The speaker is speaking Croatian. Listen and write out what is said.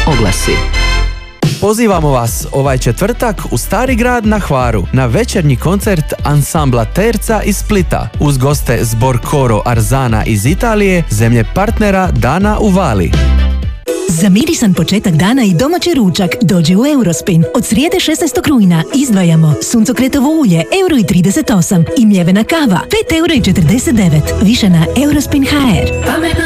oglasi. Pozivamo vas ovaj četvrtak u Stari grad na Hvaru na večernji koncert ansambla Terca iz Splita uz goste zbor Koro Arzana iz Italije, zemlje partnera Dana u Vali. Za mirisan početak dana i domaći ručak dođi u Eurospin. Od srijede 16. rujna izdvajamo suncokretovo ulje €1,38 i mljevena kava €5,49. Više na Eurospin.hr.